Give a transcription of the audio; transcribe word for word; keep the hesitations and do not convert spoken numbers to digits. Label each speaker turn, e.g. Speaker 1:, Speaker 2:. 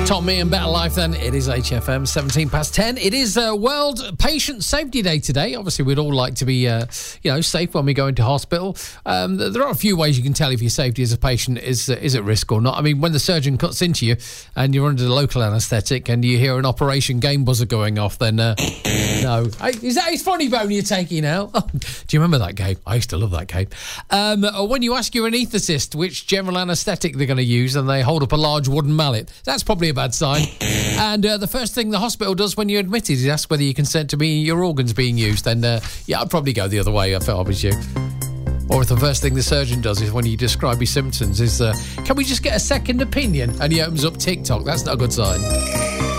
Speaker 1: Tommy and Better Life then. It is H F M, seventeen past ten. It is uh, World Patient Safety Day today. Obviously, we'd all like to be, uh, you know, safe when we go into hospital. Um, there are a few ways you can tell if your safety as a patient is uh, is at risk or not. I mean, when the surgeon cuts into you and you're under the local anaesthetic and you hear an operation game buzzer going off, then uh, no. Hey, is that his funny bone you're taking out? Oh, do you remember that game? I used to love that game. Um, when you ask your anaesthetist which general anaesthetic they're going to use and they hold up a large wooden mallet, that's probably a bad sign. And uh, the first thing the hospital does when you're admitted is ask whether you consent to be your organs being used. Then, uh, yeah, I'd probably go the other way if I was you. Or if the first thing the surgeon does is when you describe your symptoms is, uh, can we just get a second opinion? And he opens up TikTok. That's not a good sign.